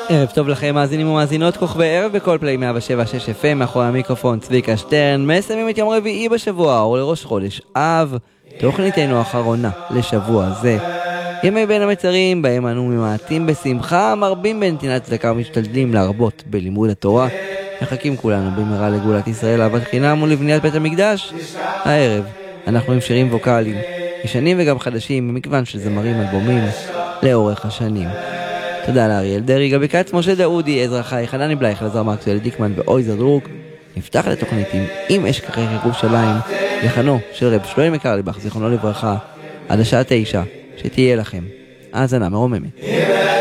ערב טוב לכם מאזינים ומאזינות, כוכבי ערב בכל פליי 107.6 FM, מאחורי המיקרופון צביקה שטרן. מסיימים את יום רביעי בשבוע או לראש חודש אב, תוכניתנו האחרונה לשבוע זה. ימי בין המצרים בהם אנו ממעטים בשמחה, מרבים בנתינת צדקה ומשתדלים להרבות בלימוד התורה. מחכים כולנו במהרה לגאולת ישראל, אהבת חינם ולבניית בית המקדש. הערב אנחנו עם שירים ווקליים ישנים וגם חדשים במגוון של זמרים אלבומים לאורך השנים. תודה לאריאל דרי, גבי כץ, משה דאודי, עזרא חי, חנני בלייך, אלעזר מקסואל, דיקמן ואויזר דרוק. נפתח לתוכנית עם אשכחי ירושלים, לחנו של רב שלוים קרליבך, זיכרונו לברכה, עד השעה 9, שתהיה לכם האזנה מרוממת.